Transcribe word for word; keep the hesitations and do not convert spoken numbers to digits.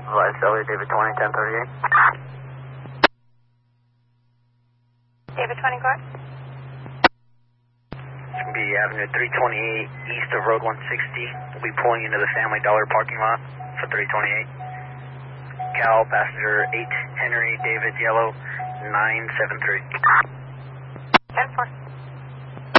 Vice L A, David twenty, ten thirty-eight. David twenty, go ahead. It's going to be Avenue three twenty-eight, east of Road one sixty. We'll be pulling into the Family Dollar parking lot for three twenty-eight. Cal, passenger eight, Henry, David, yellow, nine seven three. ten four.